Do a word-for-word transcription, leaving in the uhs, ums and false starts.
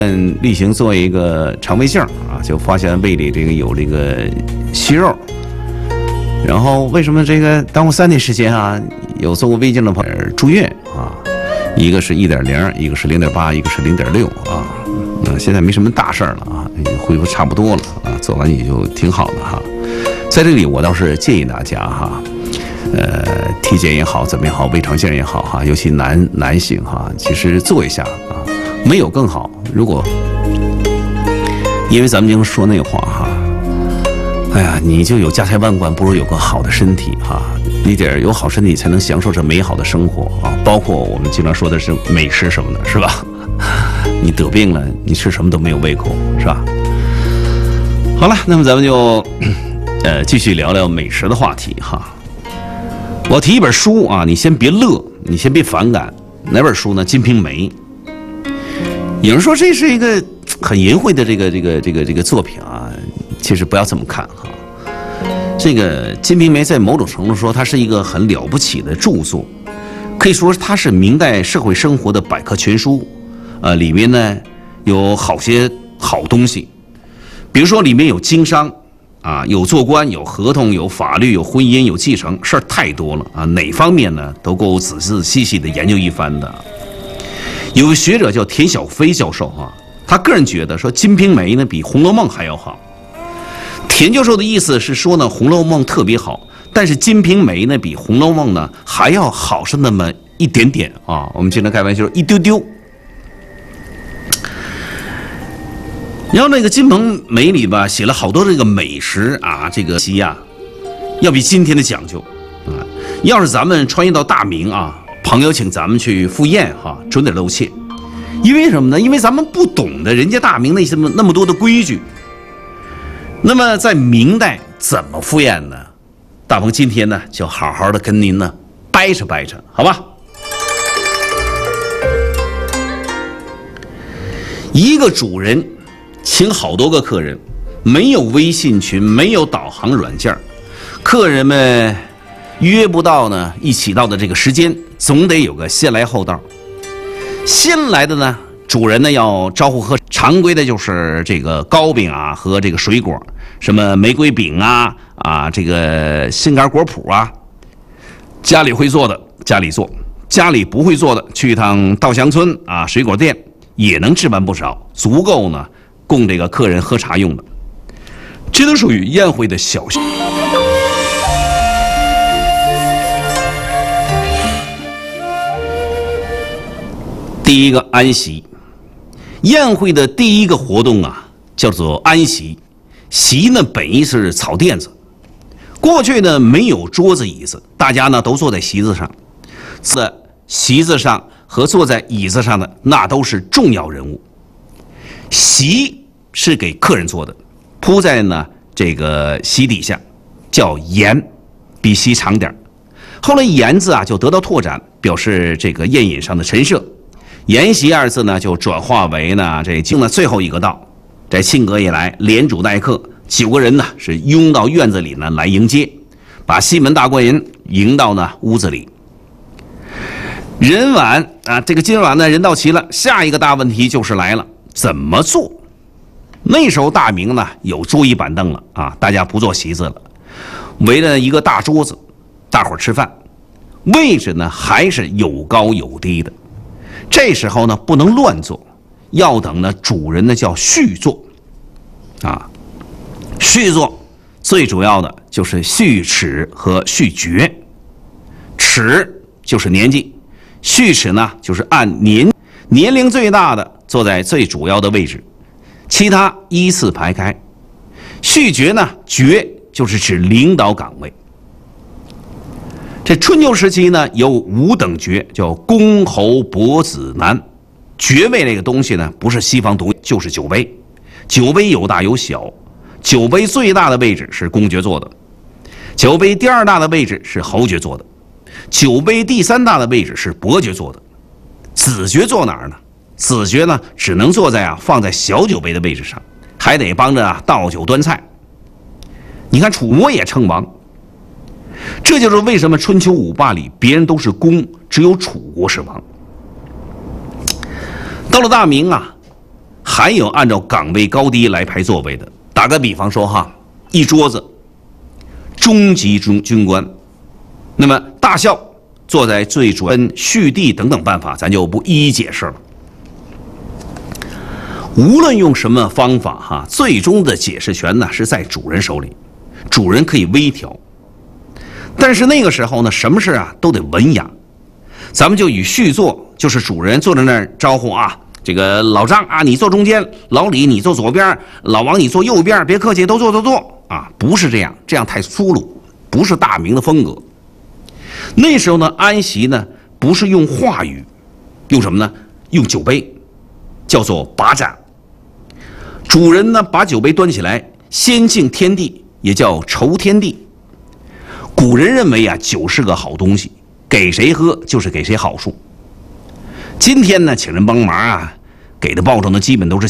嗯，例行做一个肠胃镜啊，就发现胃里这个有这个息肉。然后为什么这个耽误三天时间啊？有做过胃镜的朋友住院啊，一个是一点零，一个是零点八，一个是零点六啊。那现在没什么大事儿了啊，已经恢复差不多了啊，做完也就挺好的哈。在这里我倒是建议大家哈。呃，体检也好，怎么也好，胃肠镜也好哈，尤其男男性哈，其实做一下啊，没有更好。如果因为咱们经常说那话哈，哎呀，你就有家财万贯，不如有个好的身体哈。你得有好身体，才能享受这美好的生活啊。包括我们经常说的是美食什么的，是吧？你得病了，你吃什么都没有胃口，是吧？好了，那么咱们就呃继续聊聊美食的话题哈。我提一本书啊，你先别乐，你先别反感。哪本书呢？《金瓶梅》。有人说这是一个很淫秽的这个这个这个这个作品啊，其实不要这么看哈。这个《金瓶梅》在某种程度说，它是一个很了不起的著作，可以说它是明代社会生活的百科全书。呃，里面呢有好些好东西，比如说里面有经商。啊，有做官，有合同，有法律，有婚姻，有继承，事儿太多了啊！哪方面呢，都够仔仔细细的研究一番的。有个学者叫田小飞教授啊，他个人觉得说《金瓶梅》呢比《红楼梦》还要好。田教授的意思是说呢，《红楼梦》特别好，但是《金瓶梅》呢比《红楼梦》呢还要好上那么一点点啊。我们经常开玩笑说一丢丢。然后那个《金瓶梅》里吧写了好多这个美食啊，这个西亚要比今天的讲究啊。要是咱们穿越到大明啊，朋友请咱们去赴宴哈，准得露怯。因为什么呢？因为咱们不懂得人家大明那些那么多的规矩。那么在明代怎么赴宴呢？大鹏今天呢就好好的跟您呢掰扯掰扯，好吧？一个主人请好多个客人，没有微信群，没有导航软件，客人们约不到呢一起到的这个时间，总得有个先来后到。先来的呢，主人呢要招呼喝，常规的就是这个糕饼啊和这个水果，什么玫瑰饼啊啊，这个心肝果脯啊，家里会做的家里做，家里不会做的去一趟稻香村啊水果店也能置办不少，足够呢供这个客人喝茶用的。这都属于宴会的小项。第一个安席，宴会的第一个活动啊，叫做安席。席呢本意是草垫子，过去呢没有桌子椅子，大家呢都坐在席子上。在席子上和坐在椅子上的那都是重要人物。席是给客人做的，铺在呢这个席底下，叫筵，比席长点。后来筵字啊就得到拓展，表示这个宴饮上的陈设。筵席二字呢就转化为呢这敬的最后一个到。这庆哥一来，连主带客，九个人呢是拥到院子里呢来迎接，把西门大官人迎到呢屋子里。人晚啊，这个今晚呢人到齐了，下一个大问题就是来了，怎么做？那时候大明呢有桌椅板凳了啊，大家不坐席子了，围了一个大桌子，大伙儿吃饭，位置呢还是有高有低的。这时候呢不能乱坐，要等呢主人呢叫续坐啊。续坐最主要的就是续齿和续爵。齿就是年纪，续齿呢就是按年年龄最大的坐在最主要的位置，其他依次排开。续爵呢，爵就是指领导岗位。这春秋时期呢有五等爵，叫公侯伯子男。爵位这个东西呢不是西方独，就是酒杯。酒杯有大有小，酒杯最大的位置是公爵坐的，酒杯第二大的位置是侯爵坐的，酒杯第三大的位置是伯爵坐的。子爵坐哪儿呢？子爵呢只能坐在啊放在小酒杯的位置上，还得帮着啊倒酒端菜。你看楚国也称王，这就是为什么春秋五霸里别人都是公，只有楚国是王。到了大明啊， 还有按照岗位高低来排座位的。打个比方说哈，一桌子中级军军官，那么大校坐在最主任、序第等等办法，咱就不一一解释了。无论用什么方法哈，最终的解释权呢是在主人手里，主人可以微调。但是那个时候呢，什么事啊都得文雅。咱们就以序座，就是主人坐在那儿招呼啊，这个老张啊，你坐中间；老李你坐左边；老王你坐右边，别客气，都坐都坐啊，不是这样，这样太粗鲁，不是大明的风格。那时候呢，安席呢不是用话语，用什么呢？用酒杯，叫做把盏。主人呢把酒杯端起来，先敬天地，也叫酬天地。古人认为啊，酒是个好东西，给谁喝就是给谁好处。今天呢，请人帮忙啊，给的报酬呢基本都是